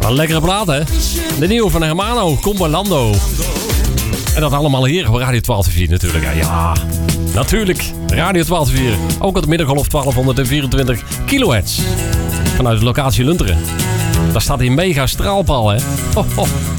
Wat een lekkere plaat, hè? De nieuwe van Hermano, Combalando. En dat allemaal hier op Radio 1204 natuurlijk. Ja, natuurlijk. Radio 1204. Ook op de middengolf 1224 kilohertz. Vanuit de locatie Lunteren. Daar staat die mega straalpaal, hè? Ho, ho.